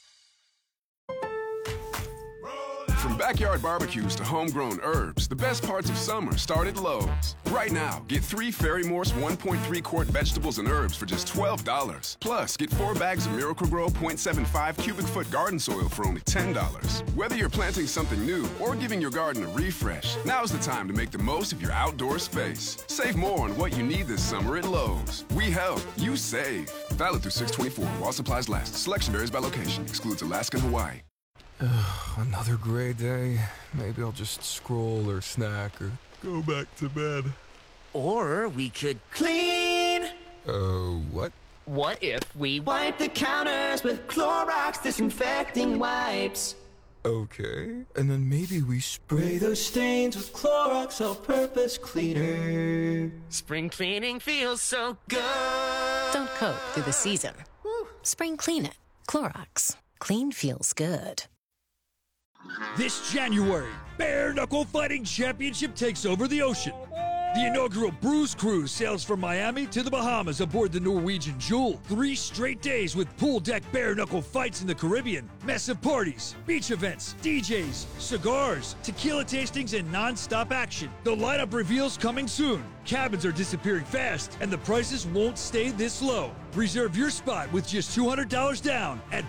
Speaker 29: From backyard barbecues to homegrown herbs, the best parts of summer start at Lowe's. Right now, get 3 Ferry-Morse 1.3-quart vegetables and herbs for just $12. Plus, get 4 bags of Miracle-Gro 0.75 cubic foot garden soil for only $10. Whether you're planting something new or giving your garden a refresh, now's the time to make the most of your outdoor space. Save more on what you need this summer at Lowe's. We help, you save. Valid through 6/24 while supplies last. Selection varies by location. Excludes Alaska and Hawaii.
Speaker 30: Another gray day. Maybe I'll just scroll or snack or go back to bed.
Speaker 10: Or we could clean.
Speaker 30: What?
Speaker 10: What if we wipe the counters with Clorox disinfecting wipes?
Speaker 30: Okay. And then maybe we
Speaker 10: Spray those stains with Clorox all-purpose cleaner. Spring cleaning feels so good.
Speaker 31: Don't cope through the season. Spring clean it. Clorox. Clean feels good.
Speaker 14: This January, Bare Knuckle Fighting Championship takes over the ocean. The inaugural Bruise Cruise sails from Miami to the Bahamas aboard the Norwegian Jewel. 3 straight days with pool deck bare knuckle fights in the Caribbean, massive parties, beach events, DJs, cigars, tequila tastings, and non-stop action. The lineup reveals coming soon. Cabins are disappearing fast, and the prices won't stay this low. Reserve your spot with just $200 down at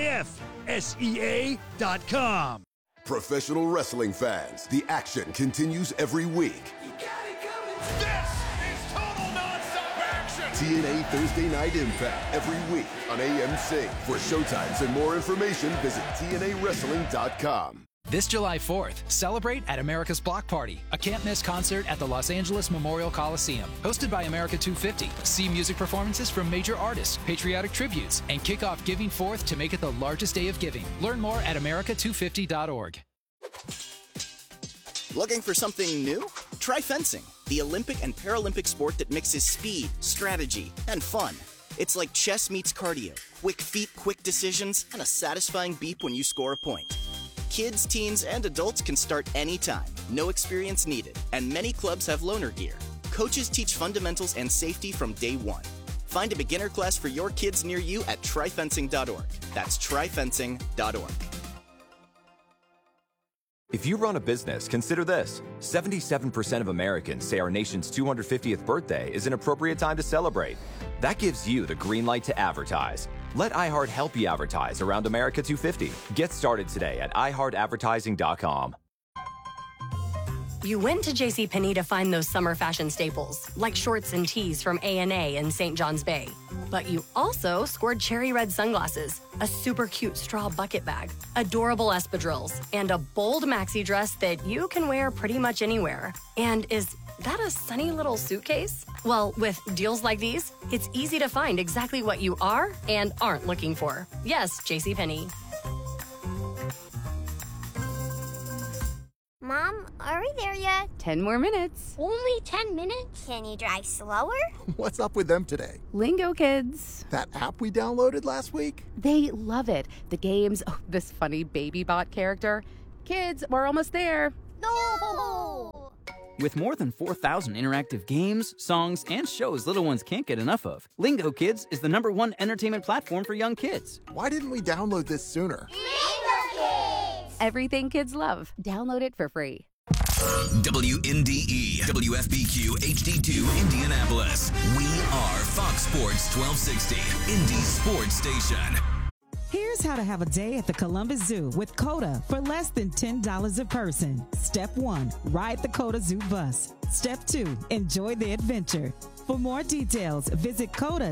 Speaker 14: BKFSEA.com.
Speaker 32: Professional wrestling fans, the action continues every week.
Speaker 15: This is total non-stop action!
Speaker 32: TNA Thursday Night Impact every week on AMC. For showtimes and more information, visit TNAWrestling.com.
Speaker 33: This July 4th, celebrate at America's Block Party, a can't-miss concert at the Los Angeles Memorial Coliseum. Hosted by America 250. See music performances from major artists, patriotic tributes, and kick off Giving Forth to make it the largest day of giving. Learn more at America250.org.
Speaker 4: Looking for something new? Try fencing, the Olympic and Paralympic sport that mixes speed, strategy, and fun. It's like chess meets cardio. Quick feet, quick decisions, and a satisfying beep when you score a point. Kids, teens, and adults can start anytime. No experience needed. And many clubs have loaner gear. Coaches teach fundamentals and safety from day one. Find a beginner class for your kids near you at tryfencing.org. That's tryfencing.org.
Speaker 34: If you run a business, consider this. 77% of Americans say our nation's 250th birthday is an appropriate time to celebrate. That gives you the green light to advertise. Let iHeart help you advertise around America 250. Get started today at iHeartAdvertising.com.
Speaker 24: You went to JCPenney to find those summer fashion staples, like shorts and tees from A&A in St. John's Bay. But you also scored cherry red sunglasses, a super cute straw bucket bag, adorable espadrilles, and a bold maxi dress that you can wear pretty much anywhere. And is that a sunny little suitcase? Well, with deals like these, it's easy to find exactly what you are and aren't looking for. Yes, JCPenney.
Speaker 1: Mom, are we there yet?
Speaker 2: 10 more minutes.
Speaker 1: Only 10 minutes? Can you drive slower?
Speaker 23: What's up with them today?
Speaker 2: Lingo Kids.
Speaker 23: That app we downloaded last week?
Speaker 2: They love it. The games, this funny baby bot character. Kids, we're almost there.
Speaker 1: No!
Speaker 5: With more than 4,000 interactive games, songs, and shows little ones can't get enough of, Lingo Kids is the #1 entertainment platform for young kids.
Speaker 23: Why didn't we download this sooner?
Speaker 1: Lingo Kids!
Speaker 2: Everything kids love. Download it for free.
Speaker 7: WNDE, WFBQ HD2 Indianapolis. We are Fox Sports 1260, Indy's sports station.
Speaker 11: Here's how to have a day at the Columbus Zoo with COTA for less than $10 a person. Step 1, ride the COTA Zoo bus. Step 2, enjoy the adventure. For more details, visit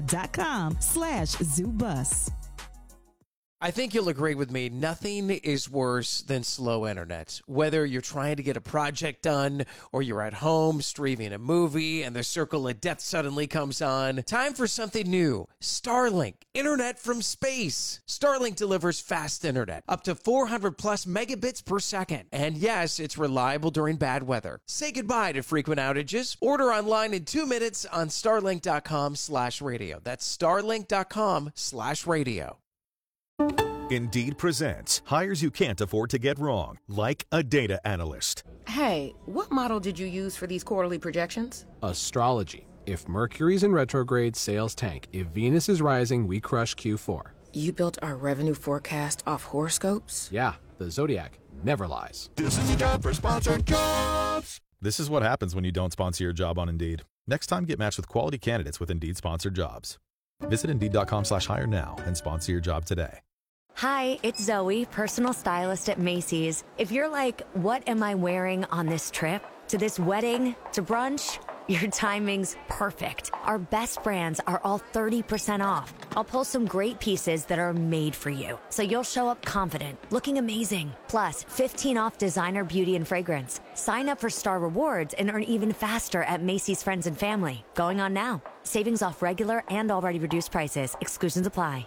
Speaker 11: COTA.com/zoobus.
Speaker 12: I think you'll agree with me, nothing is worse than slow internet. Whether you're trying to get a project done or you're at home streaming a movie and the circle of death suddenly comes on, time for something new. Starlink, internet from space. Starlink delivers fast internet, up to 400 plus megabits per second. And yes, it's reliable during bad weather. Say goodbye to frequent outages. Order online in 2 minutes on starlink.com/radio. That's starlink.com/radio.
Speaker 6: Indeed presents hires you can't afford to get wrong, like a data analyst.
Speaker 8: Hey, what model did you use for these quarterly projections?
Speaker 9: Astrology. If Mercury's in retrograde, sales tank. If Venus is rising, we crush Q4.
Speaker 8: You built our revenue forecast off horoscopes?
Speaker 9: Yeah, the Zodiac never lies.
Speaker 23: This is a job for sponsored jobs.
Speaker 27: This is what happens when you don't sponsor your job on Indeed. Next time, get matched with quality candidates with Indeed sponsored jobs. Visit Indeed.com/hire now and sponsor your job today.
Speaker 13: Hi, it's Zoe, personal stylist at Macy's. If you're like, what am I wearing on this trip? To this wedding? To brunch? Your timing's perfect. Our best brands are all 30% off. I'll pull some great pieces that are made for you, so you'll show up confident, looking amazing. Plus, 15 off designer beauty and fragrance. Sign up for Star Rewards and earn even faster at Macy's Friends and Family. Going on now. Savings off regular and already reduced prices. Exclusions apply.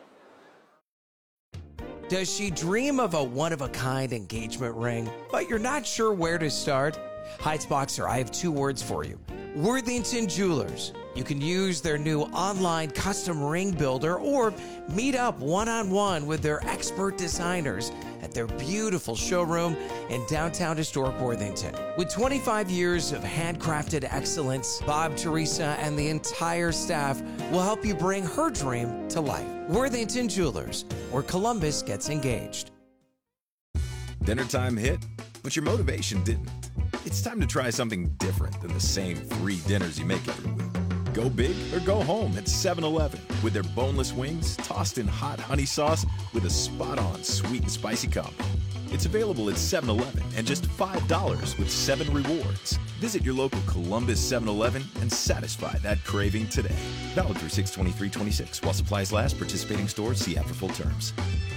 Speaker 12: Does she dream of a one-of-a-kind engagement ring, but you're not sure where to start? Heights Boxer, I have 2 words for you. Worthington Jewelers. You can use their new online custom ring builder or meet up one-on-one with their expert designers at their beautiful showroom in downtown historic Worthington. With 25 years of handcrafted excellence, Bob, Teresa, and the entire staff will help you bring her dream to life. Worthington Jewelers, where Columbus gets engaged.
Speaker 16: Dinner time hit, but your motivation didn't. It's time to try something different than the same 3 dinners you make every week. Go big or go home at 7-Eleven with their boneless wings tossed in hot honey sauce with a spot-on sweet and spicy combo. It's available at 7-Eleven and just $5 with 7 rewards. Visit your local Columbus 7-Eleven and satisfy that craving today. Valid through 6/23/26 while supplies last. Participating stores see app for full terms.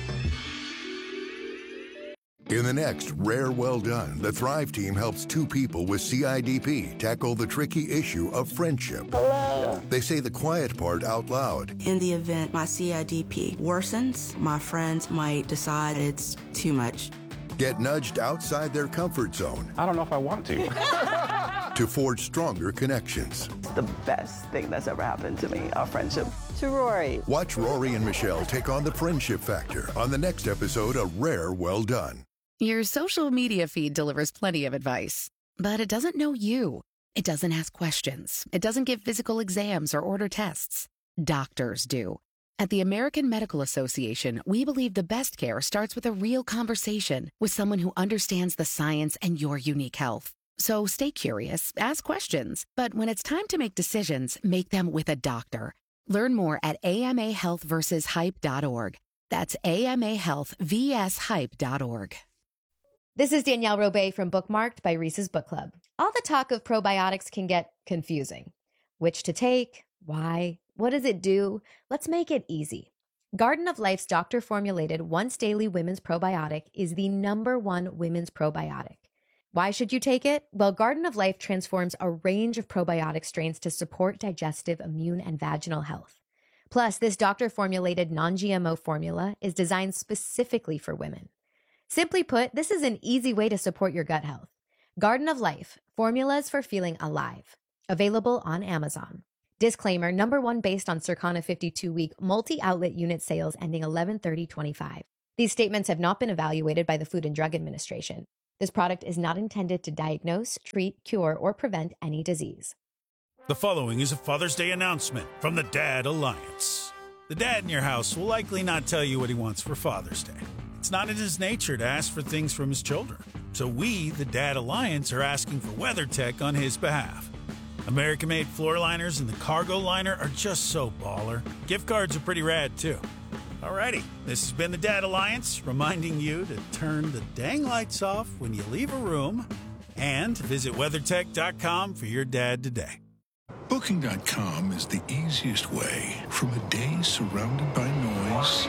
Speaker 17: In the next Rare Well Done, the Thrive team helps 2 people with CIDP tackle the tricky issue of friendship.
Speaker 18: Hello.
Speaker 17: They say the quiet part out loud.
Speaker 18: In the event my CIDP worsens, my friends might decide it's too much.
Speaker 17: Get nudged outside their comfort zone.
Speaker 18: I don't know if I want to.
Speaker 17: To forge stronger connections.
Speaker 18: The best thing that's ever happened to me, our friendship. To Rory.
Speaker 17: Watch Rory and Michelle take on the friendship factor on the next episode of Rare Well Done.
Speaker 8: Your social media feed delivers plenty of advice, but it doesn't know you. It doesn't ask questions. It doesn't give physical exams or order tests. Doctors do. At the American Medical Association, we believe the best care starts with a real conversation with someone who understands the science and your unique health. So stay curious, ask questions, but when it's time to make decisions, make them with a doctor. Learn more at amahealthversushype.org. That's amahealthvshype.org.
Speaker 3: This is Danielle Robay from Bookmarked by Reese's Book Club. All the talk of probiotics can get confusing. Which to take? Why? What does it do? Let's make it easy. Garden of Life's doctor-formulated once-daily women's probiotic is the #1 women's probiotic. Why should you take it? Well, Garden of Life transforms a range of probiotic strains to support digestive, immune, and vaginal health. Plus, this doctor-formulated non-GMO formula is designed specifically for women. Simply put, this is an easy way to support your gut health. Garden of Life, formulas for feeling alive. Available on Amazon. Disclaimer, #1 based on Circana 52-week multi-outlet unit sales ending 11/30/25. These statements have not been evaluated by the Food and Drug Administration. This product is not intended to diagnose, treat, cure, or prevent any disease.
Speaker 10: The following is a Father's Day announcement from the Dad Alliance. The dad in your house will likely not tell you what he wants for Father's Day. It's not in his nature to ask for things from his children. So we, the Dad Alliance, are asking for WeatherTech on his behalf. American-made floor liners and the cargo liner are just so baller. Gift cards are pretty rad, too. Alrighty, this has been the Dad Alliance, reminding you to turn the dang lights off when you leave a room and visit WeatherTech.com for your dad today.
Speaker 14: Booking.com is the easiest way from a day surrounded by noise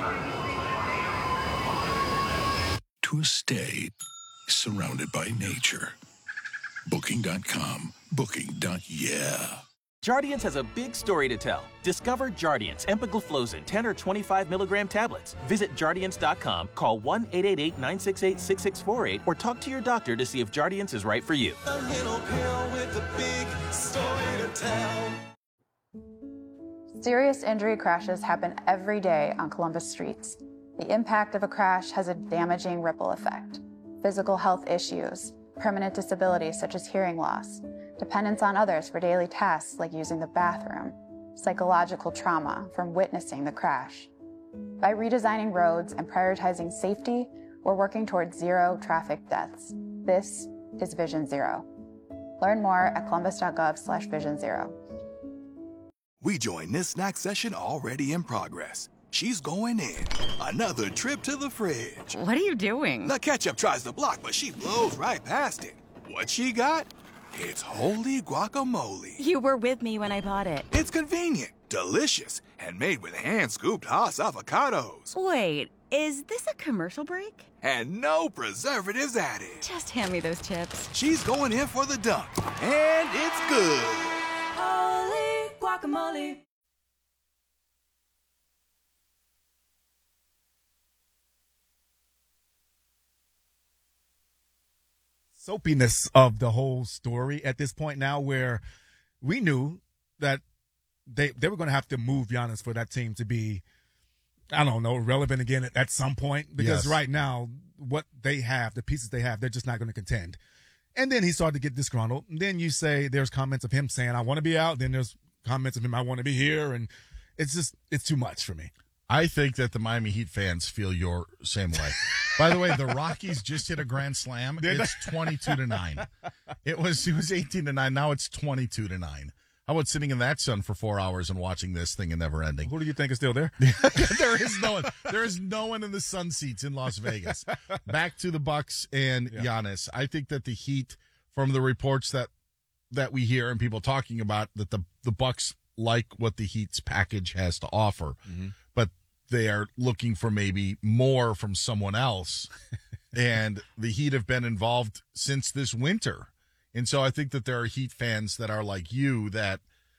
Speaker 14: to a stay surrounded by nature. Booking.com. Booking.yeah.
Speaker 15: Jardiance has a big story to tell. Discover Jardiance empagliflozin 10 or 25 milligram tablets. Visit Jardiance.com, call 1-888-968-6648, or talk to your doctor to see if Jardiance is right for you.
Speaker 19: A little pill with a big story to tell.
Speaker 20: Serious injury crashes happen every day on Columbus streets. The impact of a crash has a damaging ripple effect. Physical health issues, permanent disabilities such as hearing loss, dependence on others for daily tasks like using the bathroom, psychological trauma from witnessing the crash. By redesigning roads and prioritizing safety, we're working towards zero traffic deaths. This is Vision Zero. Learn more at columbus.gov/Vision Zero.
Speaker 23: We join this snack session already in progress. She's going in. Another trip to the fridge.
Speaker 21: What are you doing?
Speaker 23: The ketchup tries to block, but she blows right past it. What she got? It's holy guacamole.
Speaker 21: You were with me when I bought it.
Speaker 23: It's convenient, delicious, and made with hand-scooped Haas avocados.
Speaker 21: Wait, is this a commercial break?
Speaker 23: And no preservatives added.
Speaker 21: Just hand me those chips.
Speaker 23: She's going in for the dunk, and it's good.
Speaker 21: Holy guacamole.
Speaker 22: Soapiness of the whole story at this point now, where we knew that they were going to have to move Giannis for that team to be, I don't know, relevant again at some point, because right now what they have, the pieces they have, they're just not going to contend. And then he started to get disgruntled. And then you say there's comments of him saying, I want to be out. Then there's comments of him, I want to be here. And it's too much for me.
Speaker 25: I think that the Miami Heat fans feel your same way. By the way, the Rockies just hit a grand slam. It's 22-9. It was 18-9. Now it's 22-9. How about sitting in that sun for 4 hours and watching this thing and never ending?
Speaker 22: Who do you think is still there?
Speaker 25: There is no one. There is no one in the sun seats in Las Vegas. Back to the Bucks and Giannis. I think that the Heat, from the reports that we hear and people talking about, that the Bucks like what the Heat's package has to offer. Mm-hmm. But they are looking for maybe more from someone else. And the Heat have been involved since this winter. And so I think that there are Heat fans that are like you that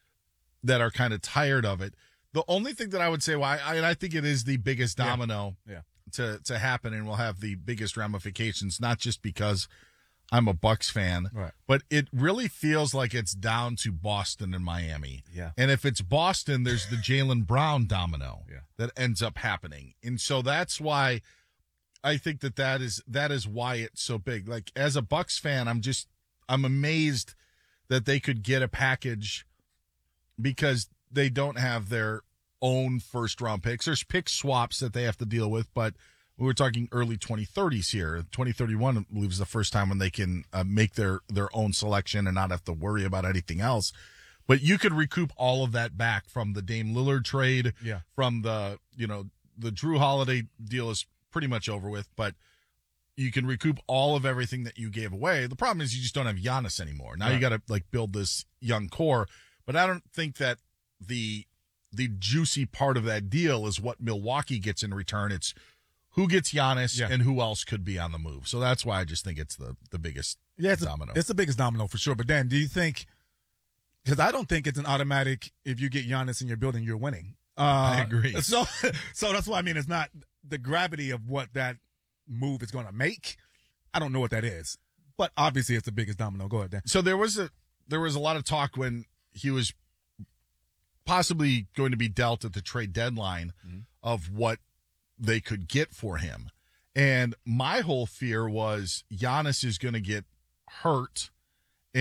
Speaker 25: are kind of tired of it. The only thing that I would say, I think it is the biggest domino to happen and will have the biggest ramifications, not just because I'm a Bucks fan, but it really feels like it's down to Boston and Miami.
Speaker 22: Yeah.
Speaker 25: And if it's Boston, there's the Jaylen Brown domino that ends up happening. And so that's why I think that is why it's so big. Like, as a Bucks fan, I'm amazed that they could get a package because they don't have their own first-round picks. There's pick swaps that they have to deal with, but we were talking early 2030s here. 2031, I believe, is the first time when they can make their own selection and not have to worry about anything else. But you could recoup all of that back from the Dame Lillard trade, from the Drew Holiday deal is pretty much over with, but you can recoup all of everything that you gave away. The problem is you just don't have Giannis anymore. Now you got to like build this young core. But I don't think that the juicy part of that deal is what Milwaukee gets in return. It's who gets Giannis and who else could be on the move. So that's why I just think it's the biggest domino.
Speaker 22: It's the biggest domino for sure. But Dan, do you think, because I don't think it's an automatic, if you get Giannis in your building, you're winning.
Speaker 25: I agree.
Speaker 22: So that's why I mean, it's not the gravity of what that move is going to make. I don't know what that is, but obviously it's the biggest domino. Go ahead, Dan.
Speaker 25: So there was a lot of talk when he was possibly going to be dealt at the trade deadline of what they could get for him. And my whole fear was Giannis is going to get hurt